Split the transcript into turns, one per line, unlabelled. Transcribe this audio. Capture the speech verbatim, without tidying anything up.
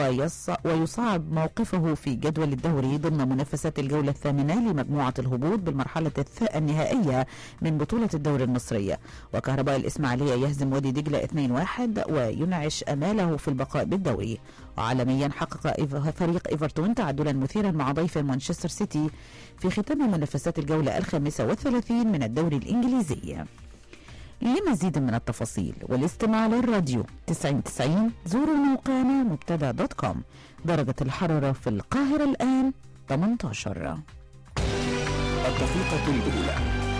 ويصعد موقفه في جدول الدوري ضمن منافسات الجولة الثامنة لمجموعة الهبوط بالمرحلة النهائية من بطولة الدوري المصرية. وكهرباء الإسماعيلية يهزم وادي دجلة اثنين واحد وينعش أماله في البقاء بالدوري. وعالميا حقق فريق إيفرتون تعادلا مثيرا مع ضيفه مانشستر سيتي في ختام منافسات الجولة الخامسة والثلاثين من الدوري الإنجليزي. لمزيد من التفاصيل والاستماع للراديو تسعين تسعين زوروا موقعنا مبتدا دوت كوم. درجة الحرارة في القاهرة الآن ثمانية عشر.
الدقيقة الأولى.